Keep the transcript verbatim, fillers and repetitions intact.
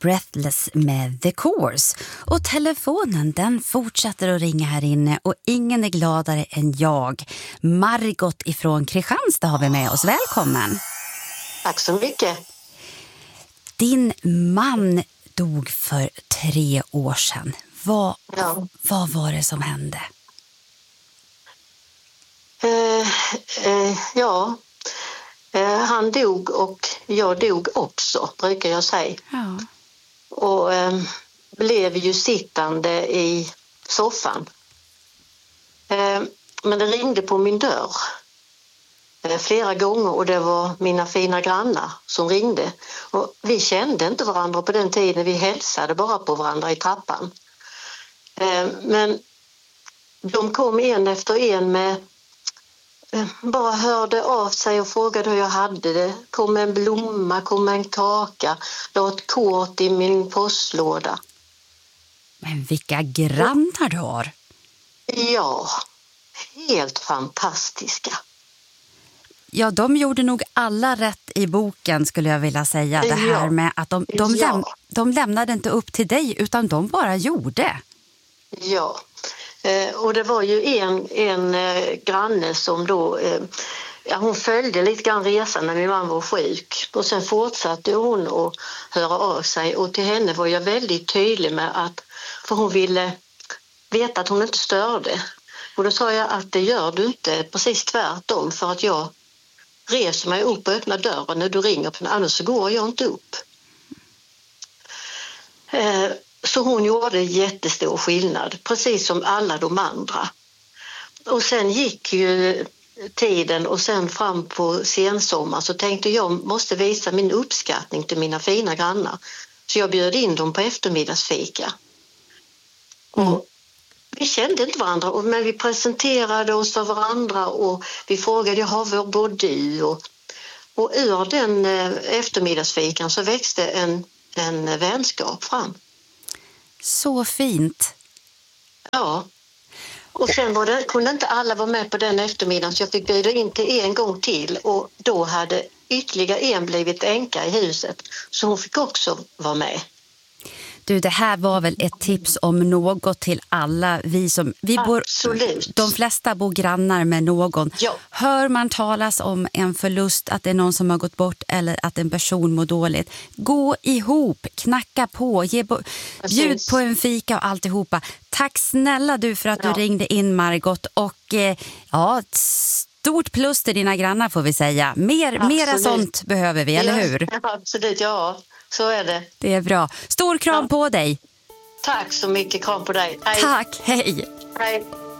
Breathless med The Course. Och telefonen den fortsätter att ringa här inne och ingen är gladare än jag. Margot ifrån Kristianstad har vi med oss. Välkommen. Tack så mycket. Din man dog för tre år sedan. Vad, ja. vad var det som hände? Eh, eh, ja, eh, han dog och jag dog också, brukar jag säga. Ja. Och eh, blev ju sittande i soffan. Eh, men det ringde på min dörr eh, flera gånger och det var mina fina grannar som ringde. Och vi kände inte varandra på den tiden, vi hälsade bara på varandra i trappan. Eh, men de kom en efter en med bara hörde av sig och frågade hur jag hade det. Kom en blomma, kom en kaka, la ett kort i min postlåda. Men vilka grannar du har! Ja, helt fantastiska. Ja, de gjorde nog alla rätt i boken skulle jag vilja säga. Det här ja. med att de, de, ja. läm, de lämnade inte upp till dig utan de bara gjorde. Ja. Eh, och det var ju en, en eh, granne som då, eh, ja, hon följde lite grann resan när min man var sjuk. Och sen fortsatte hon att höra av sig och till henne var jag väldigt tydlig med att, för hon ville veta att hon inte störde. Och då sa jag att det gör du inte, precis tvärtom, för att jag reser mig upp och öppnar dörren när du ringer på den, annars så går jag inte upp. Eh, Så hon gjorde jättestor skillnad, precis som alla de andra. Och sen gick ju tiden och sen fram på sensommar så tänkte jag måste visa min uppskattning till mina fina grannar. Så jag bjöd in dem på eftermiddagsfika. Mm. Och vi kände inte varandra, men vi presenterade oss för varandra och vi frågade, jaha, var bor du? Och, och ur den eftermiddagsfikan så växte en, en vänskap fram. Så fint. Ja. Och sen var det, kunde inte alla vara med på den eftermiddagen så jag fick bjuda in till en gång till och då hade ytterligare en blivit änka i huset så hon fick också vara med. Du, det här var väl ett tips om något till alla vi som vi bor. Absolut. De flesta bor grannar med någon. Ja. Hör man talas om en förlust, att det är någon som har gått bort eller att en person mår dåligt, gå ihop, knacka på, ge bo- bjud på en fika och alltihopa. Tack snälla du för att ja. du ringde in, Margot, och eh, ja, stort plus till dina grannar får vi säga. Mer, mera sånt behöver vi, eller hur? Ja, absolut, ja. Så är det. Det är bra. Stor kram ja. på dig. Tack så mycket, kram på dig. Hej. Tack, hej. Hej.